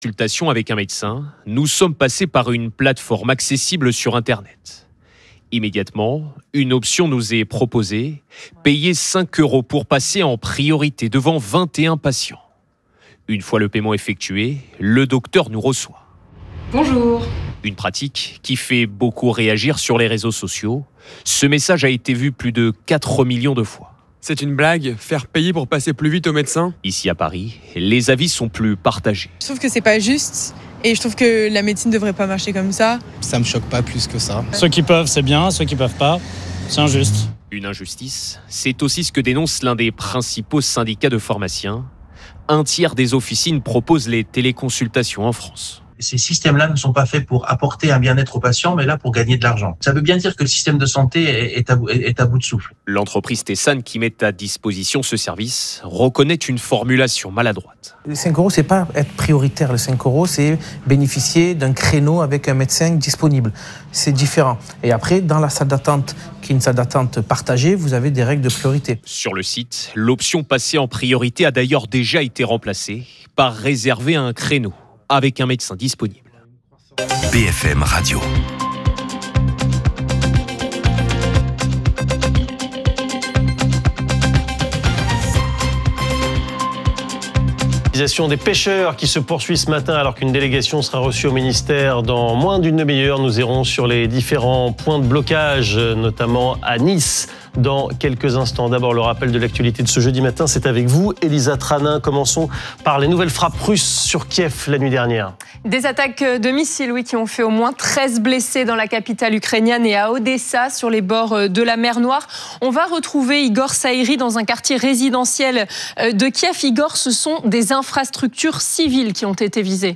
Consultation avec un médecin, nous sommes passés par une plateforme accessible sur Internet. Immédiatement, une option nous est proposée, payer 5 € pour passer en priorité devant 21 patients. Une fois le paiement effectué, le docteur nous reçoit. Bonjour. Une pratique qui fait beaucoup réagir sur les réseaux sociaux. Ce message a été vu plus de 4 millions de fois. C'est une blague, faire payer pour passer plus vite au médecin ? Ici à Paris, les avis sont plus partagés. Je trouve que c'est pas juste et je trouve que la médecine devrait pas marcher comme ça. Ça me choque pas plus que ça. Ceux qui peuvent, c'est bien, ceux qui peuvent pas, c'est injuste. Une injustice, c'est aussi ce que dénonce l'un des principaux syndicats de pharmaciens. Un tiers des officines proposent les téléconsultations en France. Ces systèmes-là ne sont pas faits pour apporter un bien-être aux patients, mais là pour gagner de l'argent. Ça veut bien dire que le système de santé est à bout de souffle. L'entreprise Tessan qui met à disposition ce service reconnaît une formulation maladroite. Les 5 €, c'est pas être prioritaire. Les 5 €, c'est bénéficier d'un créneau avec un médecin disponible. C'est différent. Et après, dans la salle d'attente, qui est une salle d'attente partagée, vous avez des règles de priorité. Sur le site, l'option passer en priorité a d'ailleurs déjà été remplacée par réserver un créneau avec un médecin disponible. BFM Radio. Des pêcheurs qui se poursuit ce matin alors qu'une délégation sera reçue au ministère dans moins d'une demi-heure. Nous irons sur les différents points de blocage, notamment à Nice, dans quelques instants. D'abord, le rappel de l'actualité de ce jeudi matin, c'est avec vous, Elisa Tranin. Commençons par les nouvelles frappes russes sur Kiev la nuit dernière. Des attaques de missiles, qui ont fait au moins 13 blessés dans la capitale ukrainienne et à Odessa, sur les bords de la mer Noire. On va retrouver Igor Saïri dans un quartier résidentiel de Kiev. Igor, ce sont des infrastructures civiles qui ont été visées.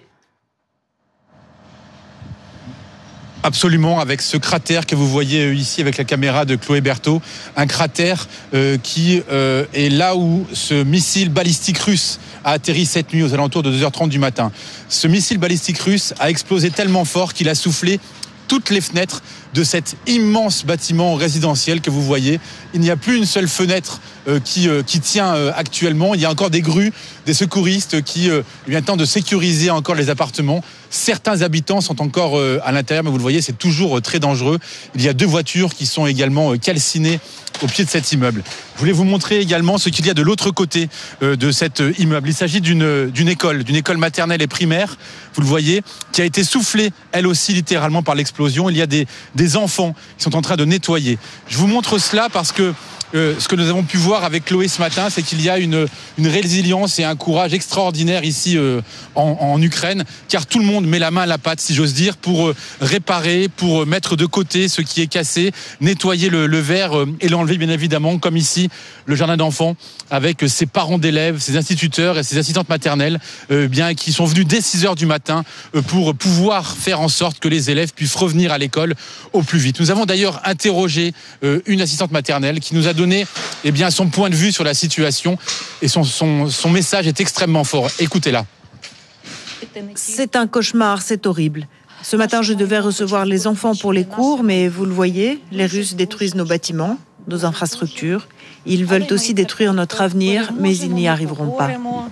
Absolument, avec ce cratère que vous voyez ici avec la caméra de Chloé Berthaud, un cratère qui est là où ce missile balistique russe a atterri cette nuit aux alentours de 2h30 du matin. Ce missile balistique russe a explosé tellement fort qu'il a soufflé toutes les fenêtres de cet immense bâtiment résidentiel que vous voyez. Il n'y a plus une seule fenêtre qui tient actuellement. Il y a encore des grues, des secouristes qui tentent de sécuriser encore les appartements. Certains habitants sont encore à l'intérieur, mais vous le voyez, c'est toujours très dangereux. Il y a 2 voitures qui sont également calcinées au pied de cet immeuble. Je voulais vous montrer également ce qu'il y a de l'autre côté de cet immeuble. Il s'agit d'une école maternelle et primaire, vous le voyez, qui a été soufflée, elle aussi, littéralement par l'explosion. Il y a des enfants qui sont en train de nettoyer. Je vous montre cela parce que ce que nous avons pu voir avec Chloé ce matin, c'est qu'il y a une résilience et un courage extraordinaire ici en Ukraine, car tout le monde met la main à la pâte, si j'ose dire, pour réparer, pour mettre de côté ce qui est cassé, nettoyer le verre et l'enlever, bien évidemment, comme ici, le jardin d'enfants, avec ses parents d'élèves, ses instituteurs et ses assistantes maternelles, qui sont venus dès 6h du matin pour pouvoir faire en sorte que les élèves puissent revenir à l'école au plus vite. Nous avons d'ailleurs interrogé une assistante maternelle qui nous a donné son point de vue sur la situation et son message est extrêmement fort. Écoutez-la. C'est un cauchemar, c'est horrible. Ce matin, je devais recevoir les enfants pour les cours, mais vous le voyez, les Russes détruisent nos bâtiments, nos infrastructures. Ils veulent aussi détruire notre avenir, mais ils n'y arriveront pas.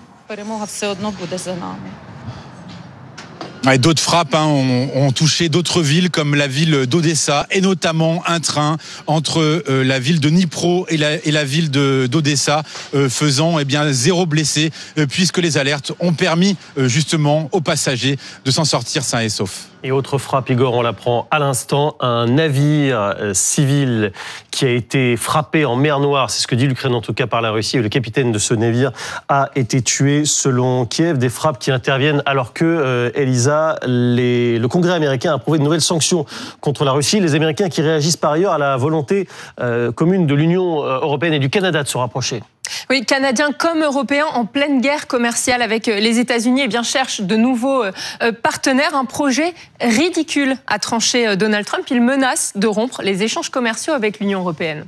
Ouais, d'autres frappes ont touché d'autres villes comme la ville d'Odessa et notamment un train entre la ville de Dnipro et la ville d'Odessa faisant 0 blessés puisque les alertes ont permis justement aux passagers de s'en sortir sains et saufs. Et autre frappe, Igor, on l'apprend à l'instant, un navire civil qui a été frappé en mer Noire, c'est ce que dit l'Ukraine en tout cas par la Russie, et le capitaine de ce navire a été tué selon Kiev. Des frappes qui interviennent alors que, Elisa, le Congrès américain a approuvé de nouvelles sanctions contre la Russie. Les Américains qui réagissent par ailleurs à la volonté commune de l'Union européenne et du Canada de se rapprocher. Oui, Canadiens comme Européens en pleine guerre commerciale avec les États-Unis cherchent de nouveaux partenaires. Un projet ridicule a tranché Donald Trump. Il menace de rompre les échanges commerciaux avec l'Union européenne.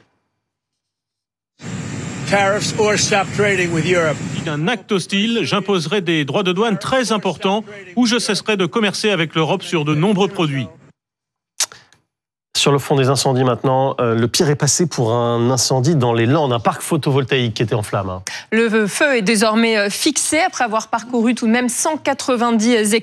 Un acte hostile, j'imposerai des droits de douane très importants ou je cesserai de commercer avec l'Europe sur de nombreux produits. Sur le front des incendies maintenant, le pire est passé pour un incendie dans les Landes, un parc photovoltaïque qui était en flammes. Le feu est désormais fixé après avoir parcouru tout de même 190 hectares.